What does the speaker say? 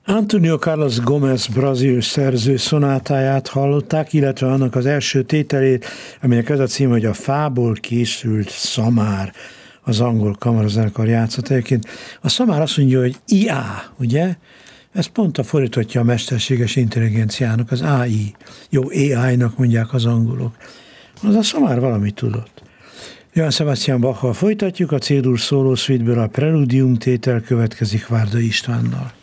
Antonio Carlos Gómez brazil szerző szonátáját hallották, illetve annak az első tételét, aminek az a cím, hogy a fából készült szamár, az angol kamarazenekar játszott. Egyébként a szamár azt mondja, hogy IA, ugye? Ez pont a fordítottja a mesterséges intelligenciának, az AI. Jó, AI-nak mondják az angolok. Az a szamár valamit tudott. Johann Sebastian Bach-kal folytatjuk, a C-dur szóló suite-ből a Preludium tétel következik Várda Istvánnal.